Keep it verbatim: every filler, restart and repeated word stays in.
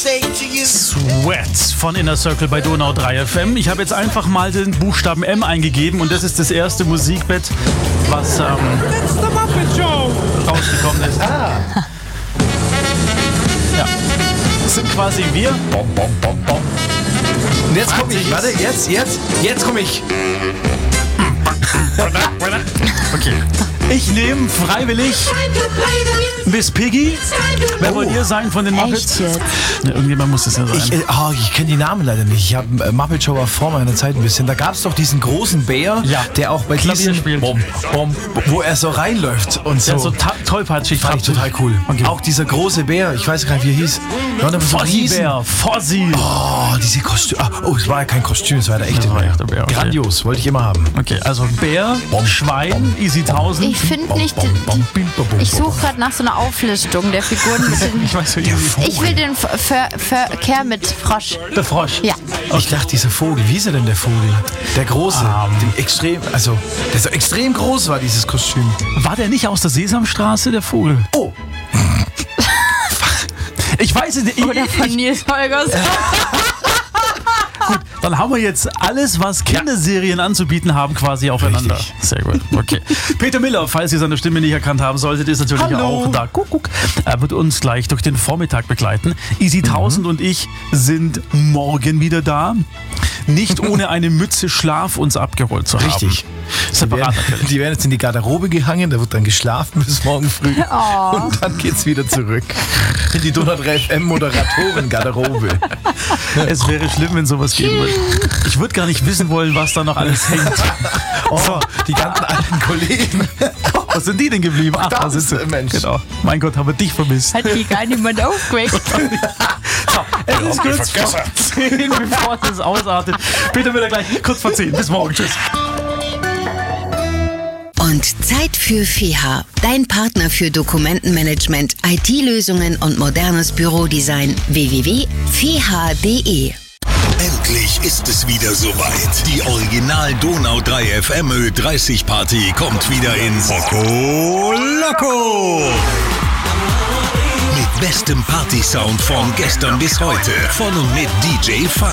Sweat von Inner Circle bei Donau drei F M. Ich habe jetzt einfach mal den Buchstaben M eingegeben und das ist das erste Musikbett, was ähm, rausgekommen ist. Ah. Ja. Das sind quasi wir. Bom, bom, bom, bom. Und jetzt komme ich. Warte, jetzt, jetzt, jetzt komme ich. Okay. Ich nehme freiwillig Miss Piggy. Wer Oh. wollt ihr sein von den Muppets? Echt jetzt? Ja, irgendjemand muss das ja sein. Ich, äh, oh, ich kenne die Namen leider nicht. Ich habe äh, Muppet Show war vor meiner Zeit ein bisschen. Da gab es doch diesen großen Bär, Ja. der auch bei Klavier diesen, spielt. Bom, bom, wo er so reinläuft und so. Ja, so ta- tollpatschig. Fand ich total cool. Okay. Auch dieser große Bär, ich weiß gar nicht, wie er hieß. Ja, der war so riesen- Fossi-Bär, Fossi. Oh, diese Kostüme. Ah, oh, es war ja kein Kostüm, es war der echte Das war Bär. echt der Bär, okay. Grandios, wollte ich immer haben. Okay, also Bär, Bom, Schwein, bom. Easy tausend. Ich finde nicht. Bom, bom, bim, bom, bom, Ich bom. suche gerade nach so einer Auflistung der Figuren. Mit den, Ich weiß, wie Der Easy. Vogel. ich will den Ver Ver Verkehr mit Frosch. Der Frosch. Ja. Ich dachte, dieser Vogel, wie ist er denn, der Vogel? Der große, Ähm. den extrem, also, der so extrem groß war, dieses Kostüm. War der nicht aus der Sesamstraße, der Vogel? Oh, Ich weiß es nicht. Ich, Oder von ich, Nils Holgers. dann haben wir jetzt alles, was Kinderserien anzubieten haben, quasi aufeinander. Richtig. Sehr gut. Okay. Peter Miller, falls ihr seine Stimme nicht erkannt haben solltet, ist natürlich Hallo. auch da. Guck, guck. Er wird uns gleich durch den Vormittag begleiten. Easy tausend und ich sind morgen wieder da. Nicht ohne eine Mütze Schlaf uns abgeholt zu haben. richtig. Die Separat werden, natürlich. die werden jetzt in die Garderobe gehangen, da wird dann geschlafen bis morgen früh. Und dann geht's wieder zurück in die Donau drei F M Moderatoren-Garderobe. Es wäre schlimm, wenn sowas gehen würde. Ich würde gar nicht wissen wollen, was da noch alles hängt. Oh, die ganzen alten Kollegen. Was sind die denn geblieben? Ach, Da da sind ist sie. der Mensch. Genau. Mein Gott, haben wir dich vermisst. Hat hier gar niemand aufgeweckt. So, es ist kurz vor zehn, bevor das ausartet. Peter Müller gleich kurz vor zehn. Bis morgen. Tschüss. Und Zeit für F E H A, dein Partner für Dokumentenmanagement, I T-Lösungen und modernes Bürodesign. w w w punkt f e h a punkt d e. Endlich ist es wieder soweit. Die Original Donau drei F M Ö dreißig Party kommt wieder ins Loco Loco. Mit bestem Partysound von gestern bis heute. Von und mit D J Fun.